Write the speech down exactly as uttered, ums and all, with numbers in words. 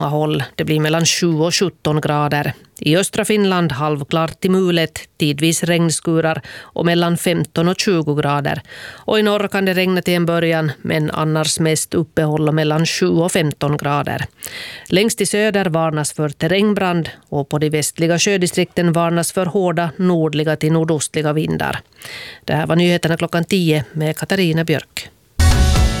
håll. Det blir mellan sju och sjutton grader. I östra Finland halvklart till mulet, tidvis regnskurar och mellan femton och tjugo grader. Och i norr kan det regna till en början, men annars mest uppehåll och mellan sju och femton grader. Längst i söder varnas för terrängbrand och på de västliga sjödistrikten varnas för hårda nordliga till nordostliga vindar. Det här var nyheterna klockan tio med Katarina Björk.